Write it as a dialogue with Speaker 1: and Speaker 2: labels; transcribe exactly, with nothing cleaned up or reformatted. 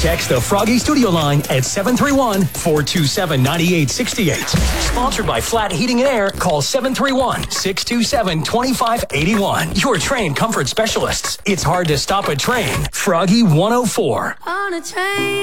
Speaker 1: Text the Froggy Studio line at seven three one, four two seven, nine eight six eight. Sponsored by Flat Heating and Air. Call seven three one, six two seven, two five eight one. Your train comfort specialists. It's hard to stop a train. Froggy one oh four.
Speaker 2: On a train.